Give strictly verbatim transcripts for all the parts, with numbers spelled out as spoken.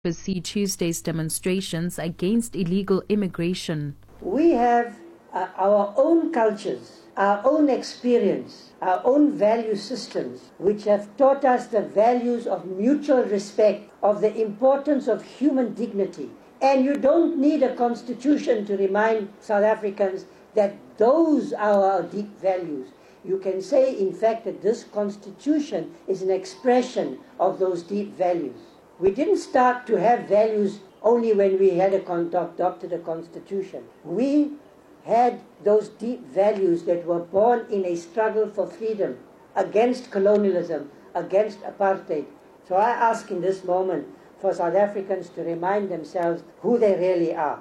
oversee Tuesday's demonstrations against illegal immigration. We have uh, our own cultures, our own experience, our own value systems, which have taught us the values of mutual respect, of the importance of human dignity. And you don't need a constitution to remind South Africans that those are our deep values. You can say, in fact, that this constitution is an expression of those deep values. We didn't start to have values only when we had a con- adopted a constitution. We had those deep values that were born in a struggle for freedom, against colonialism, against apartheid. So I ask in this moment for South Africans to remind themselves who they really are.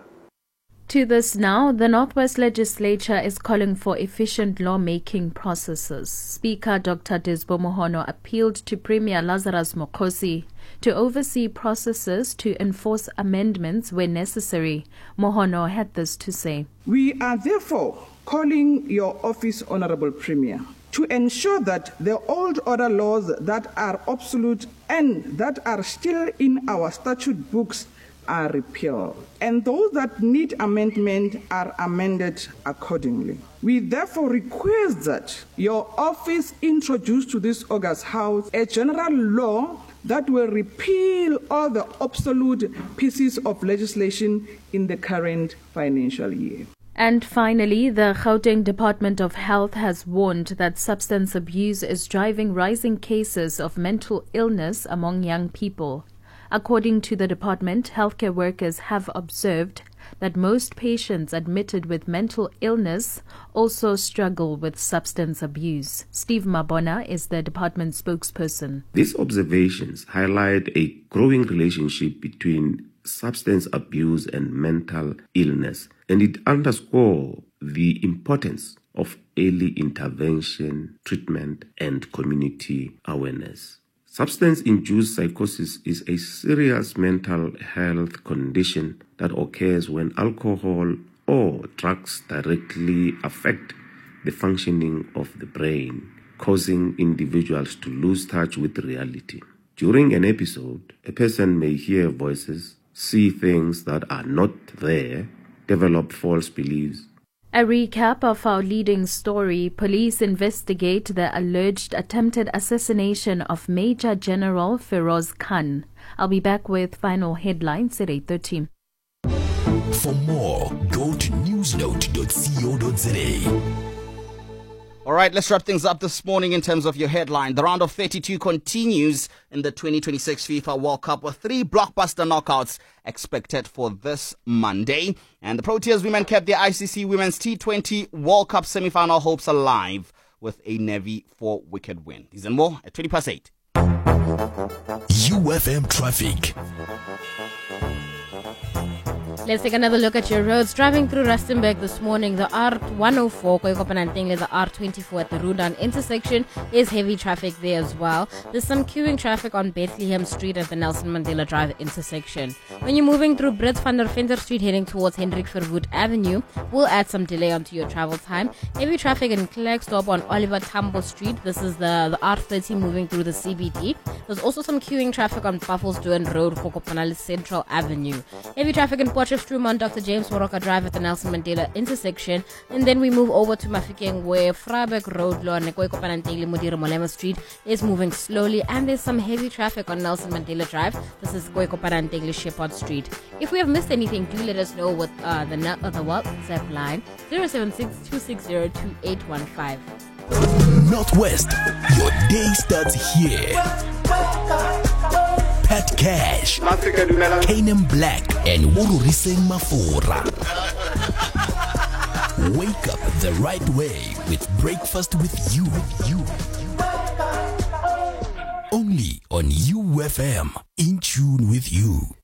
To this now, the Northwest Legislature is calling for efficient lawmaking processes. Speaker Doctor Desbo Mohono appealed to Premier Lazarus Mokhosi to oversee processes to enforce amendments where necessary. Mohono had this to say. We are therefore calling your office, Honourable Premier, to ensure that the old order laws that are obsolete and that are still in our statute books are repealed, and those that need amendment are amended accordingly. We therefore request that your office introduce to this August House a general law that will repeal all the obsolete pieces of legislation in the current financial year. And finally, the Gauteng Department of Health has warned that substance abuse is driving rising cases of mental illness among young people. According to the department, healthcare workers have observed that most patients admitted with mental illness also struggle with substance abuse. Steve Mabona is the department spokesperson. These observations highlight a growing relationship between substance abuse and mental illness, and it underscores the importance of early intervention, treatment, and community awareness. Substance-induced psychosis is a serious mental health condition that occurs when alcohol or drugs directly affect the functioning of the brain, causing individuals to lose touch with reality. During an episode, a person may hear voices, see things that are not there, develop false beliefs. A recap of our leading story. Police investigate the alleged attempted assassination of Major General Feroz Khan. I'll be back with final headlines at eight thirty. For more, go to newsnote dot co dot za. All right, let's wrap things up this morning in terms of your headline. The round of thirty-two continues in the twenty twenty-six FIFA World Cup with three blockbuster knockouts expected for this Monday. And the Proteas women kept their I C C Women's T twenty World Cup semi-final hopes alive with a Navy four-wicket win. These and more at twenty past eight. U F M traffic. Let's take another look at your roads. Driving through Rustenburg this morning, the R one oh four, Koikopanantingle, the R twenty-four at the Rudan intersection is heavy traffic there as well. There's some queuing traffic on Bethlehem Street at the Nelson Mandela Drive intersection. When you're moving through Brits van der Venter Street heading towards Hendrik Verwoerd Avenue, we'll add some delay onto your travel time. Heavy traffic in Klerksdorp on Oliver Tambo Street. This is the, the R thirty moving through the C B D. There's also some queuing traffic on Buffelsdoorn Road, Kokopanale Central Avenue. Heavy traffic in Port on Doctor James Waroka Drive at the Nelson Mandela intersection, and then we move over to Mafikeng where Vryburg Road, Koikopanantingle Modiro Molema Street is moving slowly, and there's some heavy traffic on Nelson Mandela Drive. This is Koikopanantingle Shepherd Street. If we have missed anything, do let us know with uh, the uh, the WhatsApp line zero seven six two six zero two eight one five. Northwest, your day starts here. Pat Cash, Kanan Black, and Wururiseng Mafura. Wake up the right way with Breakfast with You. you. Only on U F M, in tune with you.